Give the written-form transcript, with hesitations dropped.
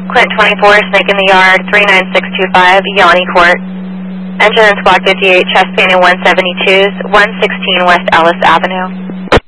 Clint 24, Snake in the Yard, 39625, Yanni Court. Engine in Squad 58, chest painting 172s, 116 West Ellis Avenue.